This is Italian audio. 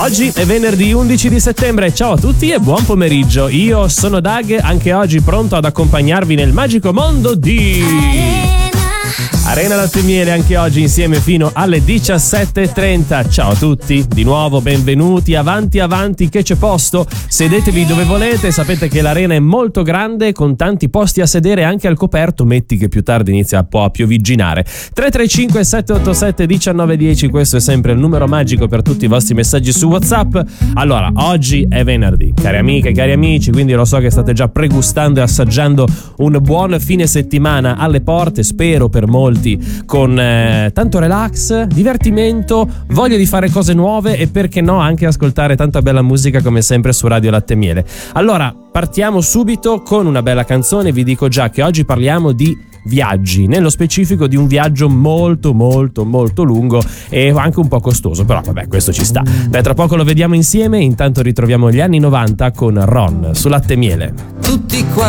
Oggi è venerdì 11 di settembre, ciao a tutti e buon pomeriggio. Io sono Doug, anche oggi pronto ad accompagnarvi nel magico mondo di Arena Latte e Miele, anche oggi insieme fino alle 17:30. Ciao a tutti, di nuovo benvenuti, avanti che c'è posto, sedetevi dove volete, sapete che l'arena è molto grande con tanti posti a sedere anche al coperto, metti che più tardi inizia un po' a piovigginare. 335 787 1910, questo è sempre il numero magico per tutti i vostri messaggi su WhatsApp. Allora, oggi è venerdì, cari amiche, cari amici, quindi lo so che state già pregustando e assaggiando un buon fine settimana alle porte, spero per molti con tanto relax, divertimento, voglia di fare cose nuove e perché no anche ascoltare tanta bella musica come sempre su Radio Latte e Miele. Allora partiamo subito con una bella canzone, vi dico già che oggi parliamo di viaggi, nello specifico di un viaggio molto lungo e anche un po' costoso, però vabbè, questo ci sta. Dai, tra poco lo vediamo insieme, intanto ritroviamo gli anni 90 con Ron su Latte e Miele. Tutti qua